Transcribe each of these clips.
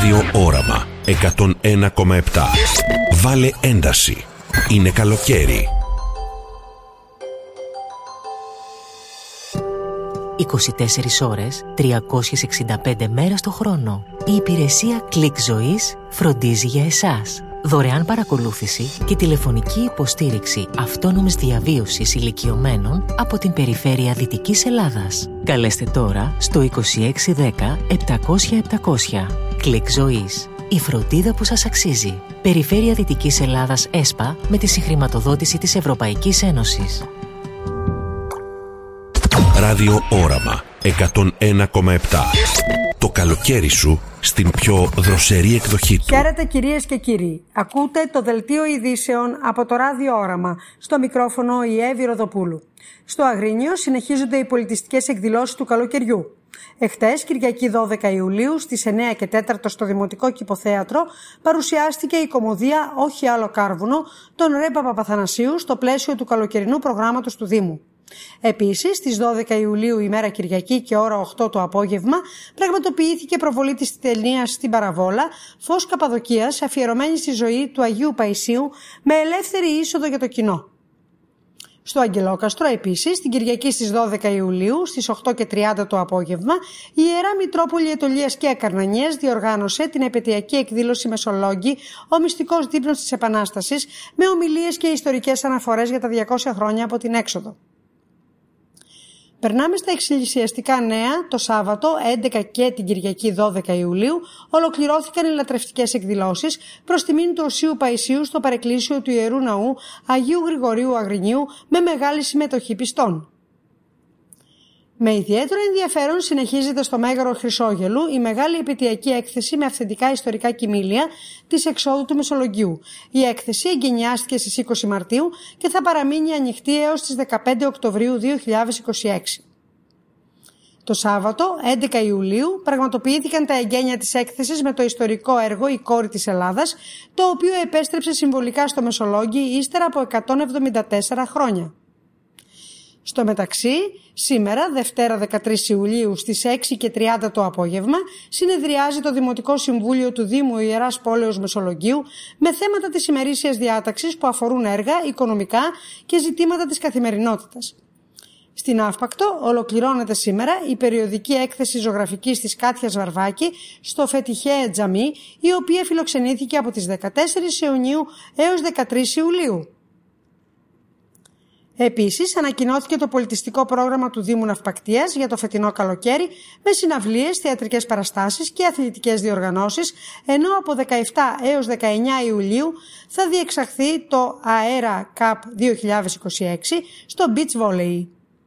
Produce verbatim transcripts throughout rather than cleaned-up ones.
Ράδιο Όραμα εκατόν ένα κόμμα επτά. Βάλε ένταση. Είναι καλοκαίρι. είκοσι τέσσερις ώρες, τριακόσιες εξήντα πέντε μέρες το χρόνο. Η υπηρεσία Κλικ Ζωής φροντίζει για εσάς. Δωρεάν παρακολούθηση και τηλεφωνική υποστήριξη αυτόνομης διαβίωσης ηλικιωμένων από την περιφέρεια Δυτικής Ελλάδας. Καλέστε τώρα στο είκοσι έξι δέκα επτακόσια επτακόσια. Κλικ Ζωής. Η φροντίδα που σας αξίζει. Περιφέρεια Δυτικής Ελλάδας ΕΣΠΑ με τη συγχρηματοδότηση της Ευρωπαϊκής Ένωσης. Ράδιο Όραμα εκατόν ένα κόμμα επτά. Το καλοκαίρι σου στην πιο δροσερή εκδοχή του. Χαίρετε κυρίες και κύριοι. Ακούτε το δελτίο ειδήσεων από το Ράδιο Όραμα. Στο μικρόφωνο η Εύη Ροδοπούλου. Στο Αγρίνιο συνεχίζονται οι πολιτιστικές εκδηλώσεις του καλοκαιριού. Εχθές, Κυριακή δώδεκα Ιουλίου, στις εννέα και τέσσερα στο Δημοτικό Κηποθέατρο, παρουσιάστηκε η κωμωδία «Όχι άλλο κάρβουνο» των Ρε Παπαθανασίου στο πλαίσιο του καλοκαιρινού προγράμματος του Δήμου. Επίσης, στις δώδεκα Ιουλίου, ημέρα Κυριακή και ώρα οκτώ το απόγευμα, πραγματοποιήθηκε προβολή της ταινίας «Στην Παραβόλα», φως Καπαδοκίας, αφιερωμένη στη ζωή του Αγίου Παϊσίου, με ελεύθερη είσοδο για το κοινό. Στο Αγγελόκαστρο, επίσης, την Κυριακή στις δώδεκα Ιουλίου, στις οκτώ και τριάντα το απόγευμα, η Ιερά Μητρόπολη Αιτωλίας και Ακαρνανίας διοργάνωσε την επαιτειακή εκδήλωση «Μεσολόγγι, ο μυστικός δείπνος της Επανάστασης», με ομιλίες και ιστορικές αναφορές για τα διακόσια χρόνια από την έξοδο. Περνάμε στα εκκλησιαστικά νέα. Το Σάββατο έντεκα και την Κυριακή δώδεκα Ιουλίου ολοκληρώθηκαν οι λατρευτικές εκδηλώσεις προς τιμήν του Οσίου Παϊσίου στο παρεκκλήσιο του Ιερού Ναού Αγίου Γρηγορίου Αγρινίου με μεγάλη συμμετοχή πιστών. Με ιδιαίτερο ενδιαφέρον συνεχίζεται στο Μέγαρο Χρυσόγελου η μεγάλη επαιτειακή έκθεση με αυθεντικά ιστορικά κοιμήλια της εξόδου του Μεσολογγίου. Η έκθεση εγκαινιάστηκε στις είκοσι Μαρτίου και θα παραμείνει ανοιχτή έως τις δεκαπέντε Οκτωβρίου δύο χιλιάδες είκοσι έξι. Το Σάββατο, έντεκα Ιουλίου, πραγματοποιήθηκαν τα εγγένεια της έκθεσης με το ιστορικό έργο «Η κόρη της Ελλάδας», το οποίο επέστρεψε συμβολικά στο Μεσολόγγι ύστερα από εκατόν εβδομήντα τέσσερα χρόνια. Στο μεταξύ, σήμερα, Δευτέρα δεκατρείς Ιουλίου, στις έξι και τριάντα το απόγευμα, συνεδριάζει το Δημοτικό Συμβούλιο του Δήμου Ιεράς Πόλεως Μεσολογγίου με θέματα της ημερήσιας διάταξης που αφορούν έργα, οικονομικά και ζητήματα της καθημερινότητας. Στην Αύπακτο ολοκληρώνεται σήμερα η περιοδική έκθεση ζωγραφικής της Κάτιας Βαρβάκη στο Φετιχέ Τζαμί, η οποία φιλοξενήθηκε από τις δεκατέσσερις Ιουνίου έως δεκατρείς Ιουλίου. Επίσης, ανακοινώθηκε το πολιτιστικό πρόγραμμα του Δήμου Ναυπακτίας για το φετινό καλοκαίρι με συναυλίες, θεατρικές παραστάσεις και αθλητικές διοργανώσεις, ενώ από δεκαεπτά έως δεκαεννέα Ιουλίου θα διεξαχθεί το Αέρα Cup δύο χιλιάδες είκοσι έξι στο Beach Volley.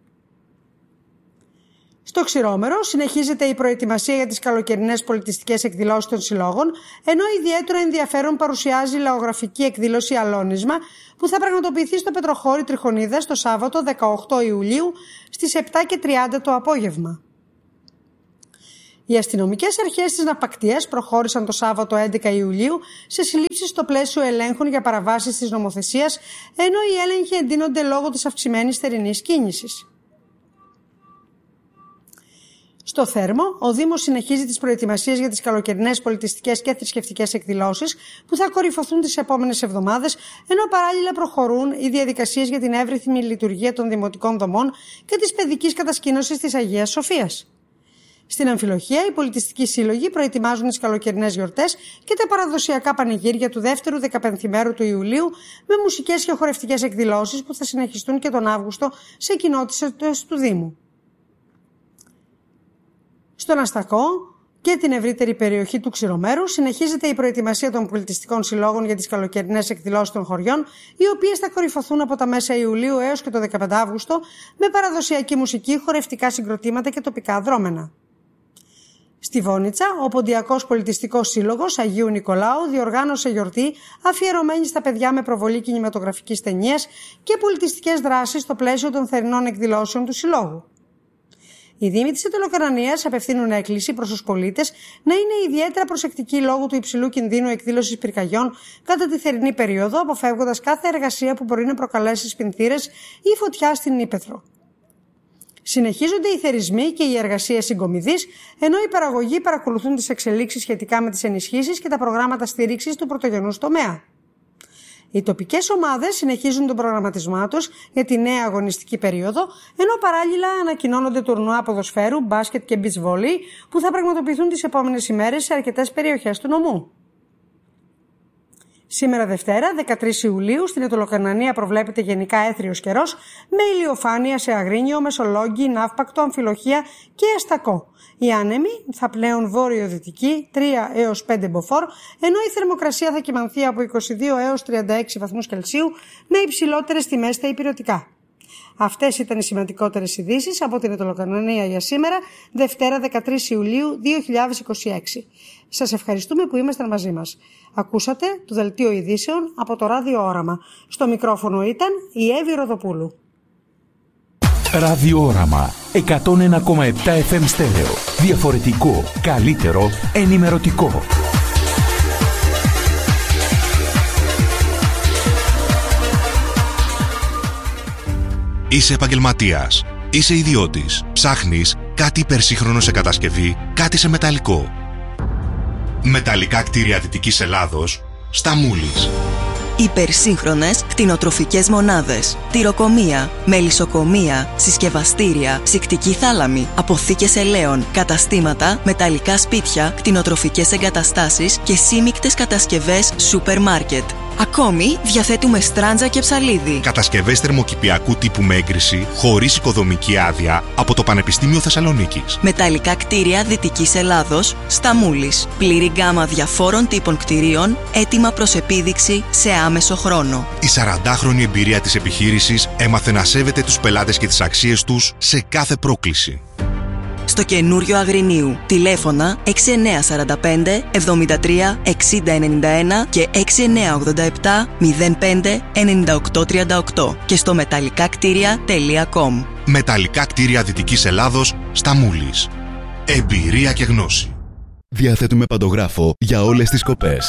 Στο Ξηρόμερο συνεχίζεται η προετοιμασία για τις καλοκαιρινές πολιτιστικές εκδηλώσεις των συλλόγων, ενώ ιδιαίτερο ενδιαφέρον παρουσιάζει η λαογραφική εκδήλωση «Αλώνισμα» που θα πραγματοποιηθεί στο Πετροχώρι Τριχονίδας το Σάββατο δεκαοκτώ Ιουλίου στις επτά και τριάντα το απόγευμα. Οι αστυνομικές αρχές της Ναυπακτίας προχώρησαν το Σάββατο έντεκα Ιουλίου σε συλλήψεις στο πλαίσιο ελέγχων για παραβάσεις της νομοθεσίας, ενώ οι έλεγχοι εντείνονται λόγω της αυξημένης θερινής κίνησης. Στο Θέρμο, ο Δήμος συνεχίζει τις προετοιμασίες για τις καλοκαιρινές πολιτιστικές και θρησκευτικές εκδηλώσεις που θα κορυφωθούν τις επόμενες εβδομάδες, ενώ παράλληλα προχωρούν οι διαδικασίες για την εύρυθμη λειτουργία των δημοτικών δομών και της παιδικής κατασκήνωσης της Αγίας Σοφίας. Στην Αμφιλοχία, οι πολιτιστικοί σύλλογοι προετοιμάζουν τις καλοκαιρινές γιορτές και τα παραδοσιακά πανηγύρια του δεύτερου δεκαπενθημέρου του Ιουλίου με μουσικές και χορευτικές εκδηλώσεις που θα συνεχιστούν και τον Αύγουστο σε κοινότητες του Δήμου. Στον Αστακό και την ευρύτερη περιοχή του Ξηρομέρου συνεχίζεται η προετοιμασία των πολιτιστικών συλλόγων για τις καλοκαιρινές εκδηλώσεις των χωριών, οι οποίες θα κορυφωθούν από τα μέσα Ιουλίου έως και το δεκαπέντε Αύγουστο με παραδοσιακή μουσική, χορευτικά συγκροτήματα και τοπικά δρόμενα. Στη Βόνιτσα, ο Ποντιακός Πολιτιστικός Σύλλογος Αγίου Νικολάου διοργάνωσε γιορτή αφιερωμένη στα παιδιά με προβολή κινηματογραφικής ταινίας και πολιτιστικές δράσεις στο πλαίσιο των θερινών εκδηλώσεων του Συλλόγου. Οι Δήμοι της Αττολοκαρνανίας απευθύνουν έκκληση προς τους πολίτες να είναι ιδιαίτερα προσεκτικοί λόγω του υψηλού κινδύνου εκδήλωσης πυρκαγιών κατά τη θερινή περίοδο, αποφεύγοντας κάθε εργασία που μπορεί να προκαλέσει σπινθήρες ή φωτιά στην ύπαιθρο. Συνεχίζονται οι θερισμοί και οι εργασίες συγκομιδής, ενώ οι παραγωγοί παρακολουθούν τις εξελίξεις σχετικά με τις ενισχύσεις και τα προγράμματα στήριξης του πρωτογενούς τομέα. Οι τοπικές ομάδες συνεχίζουν τον προγραμματισμό τους για τη νέα αγωνιστική περίοδο, ενώ παράλληλα ανακοινώνονται τουρνουά ποδοσφαίρου, μπάσκετ και beach volley που θα πραγματοποιηθούν τις επόμενες ημέρες σε αρκετές περιοχές του νομού. Σήμερα Δευτέρα, δεκατρείς Ιουλίου, στην Αιτωλοκαρνανία προβλέπεται γενικά έθριος καιρός με ηλιοφάνεια σε Αγρίνιο, Μεσολόγγι, Ναύπακτο, Αμφιλοχία και Αστακό. Οι άνεμοι θα πλέουν βόρειο-δυτικοί τρία έως πέντε μποφόρ, ενώ η θερμοκρασία θα κυμανθεί από είκοσι δύο έως τριάντα έξι βαθμούς Κελσίου με υψηλότερες τιμές στα ηπειρωτικά. Αυτές ήταν οι σημαντικότερες ειδήσεις από την Αιτωλοκαρνανία για σήμερα, Δευτέρα δεκατρείς Ιουλίου δύο χιλιάδες είκοσι έξι. Σας ευχαριστούμε που ήμασταν μαζί μας. Ακούσατε το Δελτίο Ειδήσεων από το Ράδιο Όραμα. Στο μικρόφωνο ήταν η Εύη Ροδοπούλου. Ράδιο Όραμα εκατόν ένα κόμμα επτά εφ εμ στέρεο. Διαφορετικό, καλύτερο, ενημερωτικό. Είσαι επαγγελματίας, είσαι ιδιώτης, ψάχνεις κάτι υπερσύγχρονο σε κατασκευή, κάτι σε μεταλλικό. Μεταλλικά κτίρια Δυτικής Ελλάδος, στα Μούλης. Υπερσύγχρονες κτηνοτροφικές μονάδες, τυροκομεία, μελισσοκομεία, συσκευαστήρια, ψυκτική θάλαμη, αποθήκες ελαίων, καταστήματα, μεταλλικά σπίτια, κτηνοτροφικές εγκαταστάσεις και σύμικτες κατασκευές σούπερ μάρκετ. Ακόμη διαθέτουμε στράντζα και ψαλίδι. Κατασκευές θερμοκηπιακού τύπου με έγκριση, χωρίς οικοδομική άδεια, από το Πανεπιστήμιο Θεσσαλονίκης. Μεταλλικά κτίρια Δυτικής Ελλάδος, στα Μούλης. Πλήρη γκάμα διαφόρων τύπων κτιρίων, έτοιμα προς επίδειξη σε άμεσο χρόνο. Η σαραντάχρονη εμπειρία της επιχείρησης έμαθε να σέβεται τους πελάτες και τις αξίες τους σε κάθε πρόκληση. Στο καινούριο Αγρινίου. Τηλέφωνα έξι εννιά τέσσερα πέντε εβδομήντα τρία εξήντα ενενήντα ένα και έξι εννιά ογδόντα επτά μηδέν πέντε ενενήντα οκτώ τριάντα οκτώ και στο μεταλλικά κτίρια τελεία κομ. Μεταλλικά κτίρια Δυτικής Ελλάδος, στα Μούλης. Εμπειρία και γνώση. Διαθέτουμε παντογράφο για όλες τις κοπές.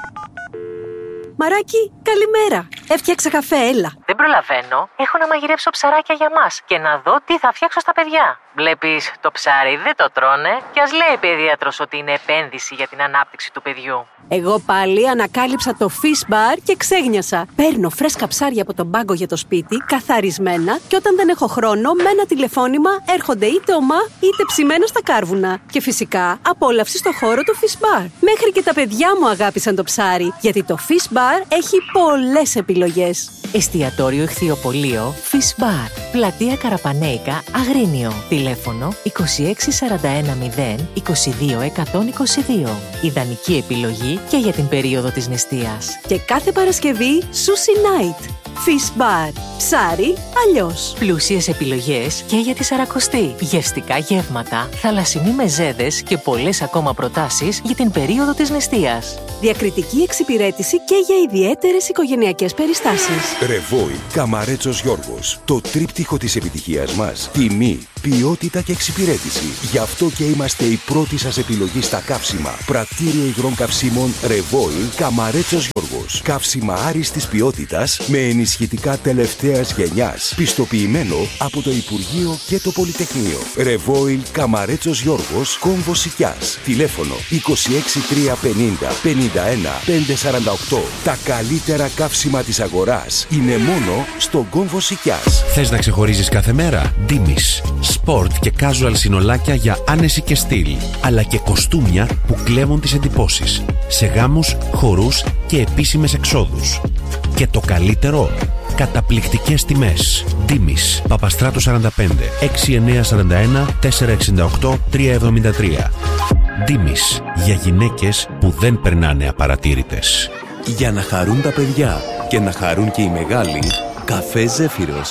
Μαράκι, καλημέρα. Έφτιαξα καφέ, έλα. Δεν προλαβαίνω. Έχω να μαγειρέψω ψαράκια για μας και να δω τι θα φτιάξω στα παιδιά. Βλέπεις, το ψάρι δεν το τρώνε και ας λέει παιδίατρος ότι είναι επένδυση για την ανάπτυξη του παιδιού. Εγώ πάλι ανακάλυψα το Fish Bar και ξέγνιασα. Παίρνω φρέσκα ψάρια από τον πάγκο για το σπίτι, καθαρισμένα, και όταν δεν έχω χρόνο, με ένα τηλεφώνημα έρχονται είτε ομά είτε ψημένα στα κάρβουνα. Και φυσικά απόλαυση στο χώρο του Fish Bar. Μέχρι και τα παιδιά μου αγάπησαν το ψάρι, γιατί το Fish Bar έχει πολλές επιλογές. Εστιατόριο Ηχθειοπωλείο Fish Bar. Πλατεία Καραπανέικα, Αγρίνιο. Τηλέφωνο είκοσι έξι σαράντα ένα μηδέν είκοσι δύο εκατόν είκοσι δύο. Ιδανική επιλογή και για την περίοδο της νηστείας. Και κάθε Παρασκευή Sushi Night. Fish Bar. Ψάρι αλλιώς. Πλούσιες επιλογές και για τη Σαρακοστή. Γευστικά γεύματα, θαλασσινοί μεζέδες και πολλές ακόμα προτάσεις για την περίοδο της νηστείας. Διακριτική εξυπηρέτηση και για ιδιαίτερες οικογενειακές περιστάσεις. Ρεβόι Καμαρέτσος Γιώργος. Το τρίπτυχο της επιτυχίας μας. Τιμή, ποιότητα και εξυπηρέτηση. Γι' αυτό και είμαστε η πρώτη σας επιλογή στα καύσιμα. Πρατήριο υγρών καυσίμων Ρεβόι Καμαρέτσος Γιώργος. Καύσιμα άριστης ποιότητας με ενισχυτικά τελευταίας γενιάς. Πιστοποιημένο από το Υπουργείο και το Πολυτεχνείο. Ρεβόιλ Καμαρέτσος Γιώργος, Κόμβο Σικιάς. Τηλέφωνο είκοσι έξι τριακόσια πενήντα πενήντα ένα πεντακόσια σαράντα οκτώ. Τα καλύτερα καύσιμα της αγοράς είναι μόνο στο Κόμβο Σικιάς. Θες να ξεχωρίζεις κάθε μέρα? Ντίμης. Σπορτ και casual συνολάκια για άνεση και στυλ. Αλλά και κοστούμια που κλέβουν τις εντυπώσεις. Σε γάμους, χορούς και επίσημες εξόδους. Και το καλύτερο, καταπληκτικές τιμές. Ντίμης, Παπαστράτου σαράντα πέντε, έξι εννιά τέσσερα ένα τέσσερα εξήντα οκτώ τρία εβδομήντα τρία. Ντίμης, για γυναίκες που δεν περνάνε απαρατήρητες. Για να χαρούν τα παιδιά και να χαρούν και οι μεγάλοι, καφέ Ζέφυρος.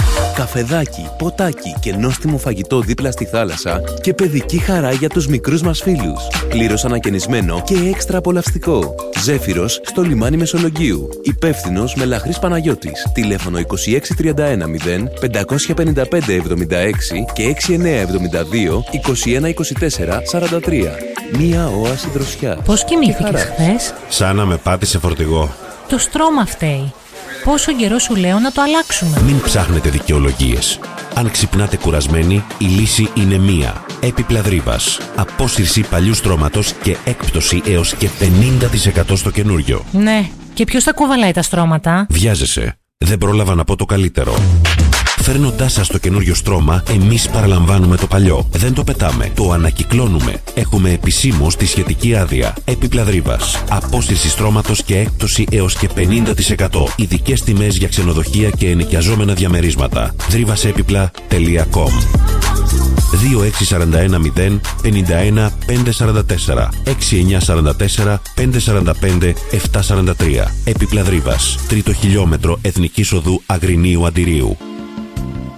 Καφεδάκι, ποτάκι και νόστιμο φαγητό δίπλα στη θάλασσα και παιδική χαρά για τους μικρούς μας φίλους. Πλήρως ανακαινισμένο και έξτρα απολαυστικό. Ζέφυρος στο λιμάνι Μεσολογγίου. Υπεύθυνος Μελαχρής Παναγιώτης. Τηλέφωνο είκοσι έξι τριάντα ένα μηδέν πεντακόσια πενήντα πέντε εβδομήντα έξι και έξι εννιά εβδομήντα δύο είκοσι ένα είκοσι τέσσερα σαράντα τρία. Μία όαση δροσιά. Πώς κοιμήθηκες χθες? Σαν να με πάτησε φορτηγό. Το στρώμα φταίει. Πόσο καιρό σου λέω να το αλλάξουμε? Μην ψάχνετε δικαιολογίες. Αν ξυπνάτε κουρασμένοι, η λύση είναι μία. Έπιπλα Δρίβας. Απόσυρση παλιού στρώματος και έκπτωση έως και πενήντα τοις εκατό στο καινούριο. Ναι, και ποιος θα κουβαλάει τα στρώματα? Βιάζεσαι. Δεν πρόλαβα να πω το καλύτερο. Φέρνοντάς σας το καινούριο στρώμα, εμείς παραλαμβάνουμε το παλιό. Δεν το πετάμε, το ανακυκλώνουμε. Έχουμε επισήμως τη σχετική άδεια. Έπιπλα Δρίβας. Απόσυρση στρώματος και έκπτωση έως και πενήντα τοις εκατό. Ειδικές τιμές για ξενοδοχεία και ενοικιαζόμενα διαμερίσματα. δρύβασέπιπλα τελεία κομ. δύο έξι τέσσερα ένα μηδέν πέντε ένα πέντε τέσσερα τέσσερα έξι εννιά τέσσερα τέσσερα πέντε τέσσερα πέντε επτά τέσσερα τρία. Έπιπλα Δρίβας. Τρίτο χιλιόμετρο Εθνικής Οδού Αγρινίου Αντιρίου.